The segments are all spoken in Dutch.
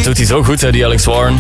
Dat doet hij zo goed, hè, die Alex Warren.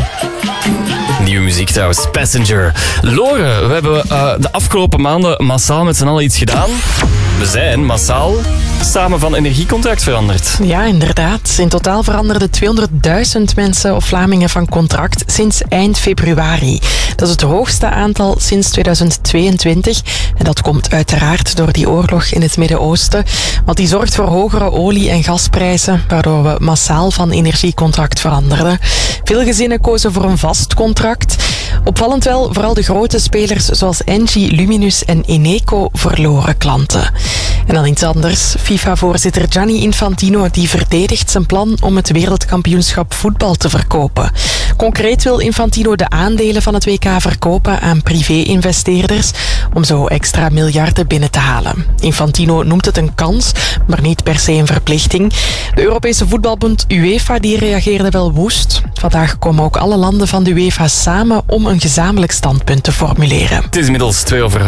Nieuwe muziek trouwens, Passenger. Lore, we hebben de afgelopen maanden massaal met z'n allen iets gedaan. We zijn massaal samen van energiecontract veranderd. Ja, inderdaad. In totaal veranderden 200.000 mensen of Vlamingen van contract sinds eind februari. Dat is het hoogste aantal sinds 2022. En dat komt uiteraard door die oorlog in het Midden-Oosten. Want die zorgt voor hogere olie- en gasprijzen, waardoor we massaal van energiecontract veranderden. Veel gezinnen kozen voor een vast contract. Opvallend wel, vooral de grote spelers zoals Engie, Luminus en Eneco verloren klanten. En dan iets anders. FIFA-voorzitter Gianni Infantino die verdedigt zijn plan om het wereldkampioenschap voetbal te verkopen. Concreet wil Infantino de aandelen van het WK verkopen aan privé-investeerders om zo extra miljarden binnen te halen. Infantino noemt het een kans, maar niet per se een verplichting. De Europese voetbalbond UEFA die reageerde wel woest. Vandaag komen ook alle landen van de UEFA samen om een gezamenlijk standpunt te formuleren. Het is inmiddels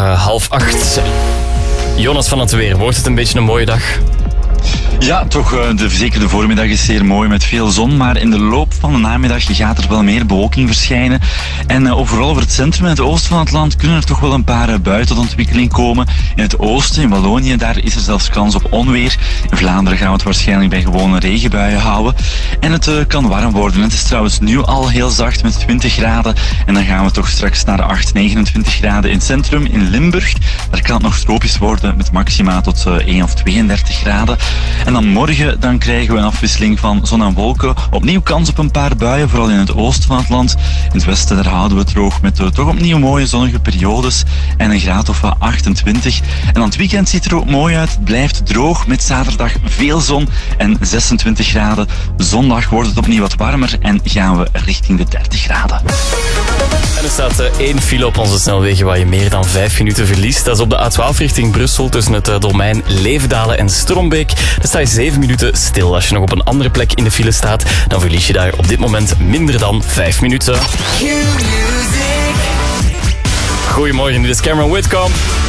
7:30. Jonas van het weer, wordt het een beetje een mooie dag? Ja, toch, zeker de voormiddag is zeer mooi met veel zon, maar in de loop van de namiddag gaat er wel meer bewolking verschijnen. En overal over het centrum en het oosten van het land kunnen er toch wel een paar buien tot ontwikkeling komen. In het oosten, in Wallonië, daar is er zelfs kans op onweer. In Vlaanderen gaan we het waarschijnlijk bij gewone regenbuien houden. En het kan warm worden. Het is trouwens nu al heel zacht met 20 graden. En dan gaan we toch straks naar de 29 graden in het centrum. In Limburg, daar kan het nog tropisch worden met maxima tot 1 of 32 graden. En dan morgen dan krijgen we een afwisseling van zon en wolken. Opnieuw kans op een paar buien, vooral in het oosten van het land. In het westen daar houden we het droog met toch opnieuw mooie zonnige periodes. En een graad of 28. En dan het weekend ziet er ook mooi uit. Het blijft droog met zaterdag veel zon en 26 graden. Zondag wordt het opnieuw wat warmer en gaan we richting de 30 graden. En er staat 1 file op onze snelwegen waar je meer dan 5 minuten verliest. Dat is op de A12 richting Brussel tussen het domein Levendalen en Strombeek. Daar sta je 7 minuten stil. Als je nog op een andere plek in de file staat, dan verlies je daar op dit moment minder dan 5 minuten. Goedemorgen, dit is Cameron Whitcomb.